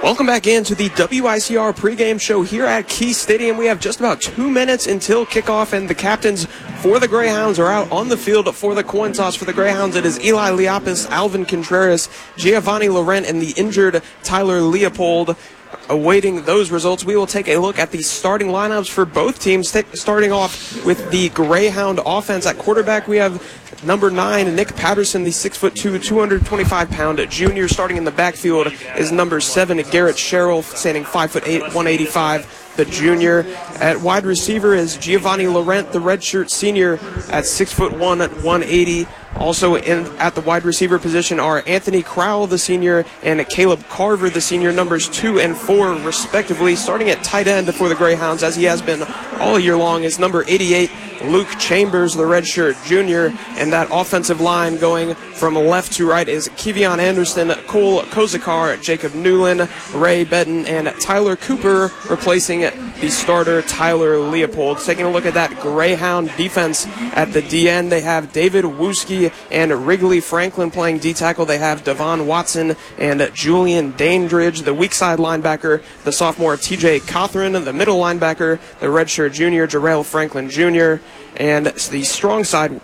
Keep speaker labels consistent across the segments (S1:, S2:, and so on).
S1: Welcome back into the WICR pregame show here at Key Stadium. We have just about 2 minutes until kickoff, and the captains for the Greyhounds are out on the field for the coin toss. For the Greyhounds, it is Eli Leapis, Alvin Contreras, Giovanni Laurent, and the injured Tyler Leopold. Awaiting those results, we will take a look at the starting lineups for both teams. Starting off with the Greyhound offense. At quarterback, we have number 9, Nick Patterson, the 6'2", 225-pound junior. Starting in the backfield is number 7, Garrett Sherrill, standing 5'8", 185. The junior. At wide receiver is Giovanni Laurent, the redshirt senior, at 6'1", 180. Also at the wide receiver position are Anthony Crowell, the senior, and Caleb Carver, the senior, numbers 2 and 4, respectively. Starting at tight end for the Greyhounds, as he has been all year long, is number 88, Luke Chambers, the redshirt junior. And that offensive line going from left to right is Kevion Anderson, Cole Kozakar, Jacob Newland, Ray Benton, and Tyler Cooper, replacing the starter Tyler Leopold. Taking a look at that Greyhound defense at the DN, they have David Wooski and Wrigley Franklin playing D-tackle. They have Devon Watson and Julian Dandridge, the weak side linebacker, the sophomore TJ Cothran, the middle linebacker, the redshirt junior Jarrell Franklin Jr., and the strong side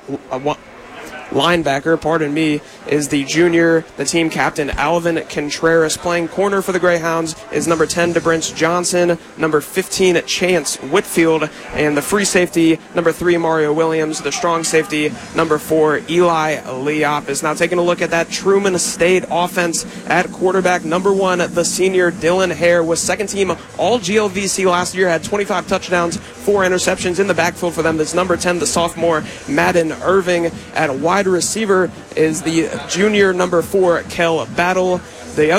S1: linebacker, is the junior, the team captain, Alvin Contreras. Playing corner for the Greyhounds is number 10, DeBrence Johnson, number 15, Chance Whitfield, and the free safety, number 3, Mario Williams, the strong safety, number 4, Eli Leapis. Now taking a look at that Truman State offense. At quarterback, number 1, the senior, Dylan Hare, was second team all GLVC last year, had 25 touchdowns, 4 interceptions in the backfield for them. This number 10, the sophomore, Madden Irving. At wide receiver is the junior, number 4, Kel Battle. The